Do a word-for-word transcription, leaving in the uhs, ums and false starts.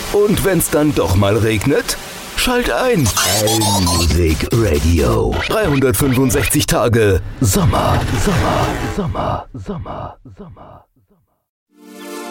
Und wenn's dann doch mal regnet? Schalt ein. L-Music Radio. dreihundertfünfundsechzig Tage Sommer, Sommer, Sommer, Sommer, Sommer.